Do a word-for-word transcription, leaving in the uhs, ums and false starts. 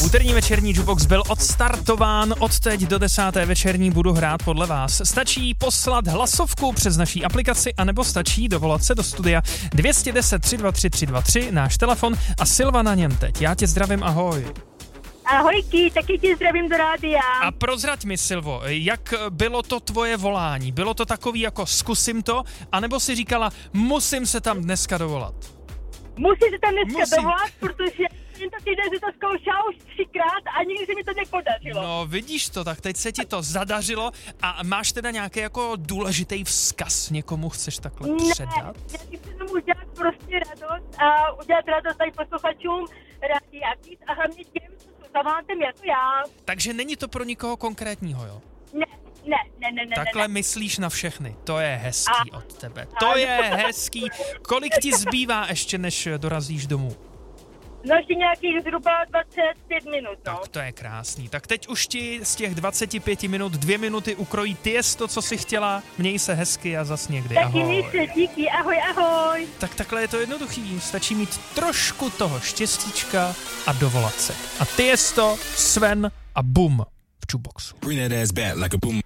Úterní večerní jukebox byl odstartován, od teď do desáté večerní budu hrát podle vás. Stačí poslat hlasovku přes naší aplikaci, anebo stačí dovolat se do studia dvě jedna deset tři dva tři tři dva tři, náš telefon a Silva na něm teď. Já tě zdravím, ahoj. Ahojky, taky tě zdravím do rádia. A prozrať mi, Silvo, jak bylo to tvoje volání? Bylo to takový jako zkusím to, anebo si říkala, musím se tam dneska dovolat? Musím se tam dneska Musím. dovolat, protože tento týden se to zkoušela už třikrát a nikdy se mi to nepodařilo. No vidíš to, tak teď se ti to zadařilo a máš teda nějaký jako důležitý vzkaz, někomu chceš takhle ne, předat? já ti chci tomu udělat prostě radost a udělat radost tady posluchačům Rádia Kiss a hlavně těm, co jsou zavántem jako já. Takže není to pro nikoho konkrétního, jo? Ne, ne, ne, ne, ne. Takhle ne. myslíš na všechny, to je hezký A- od tebe, a- to je hezký. Kolik ti zbývá ještě, než dorazíš domů? No ještě nějakých zhruba dvacet pět minut, no. Tak to je krásný. Tak teď už ti z těch dvacet pět minut dvě minuty ukrojí Tiesto, co si chtěla. Měj se hezky a zas někdy. Taky Ahoj. mi se, díky, ahoj, ahoj. Tak takhle je to jednoduchý. Stačí mít trošku toho štěstíčka a dovolat se. A Tiesto, Sven a bum v jukeboxu. Bring that ass back like a boom.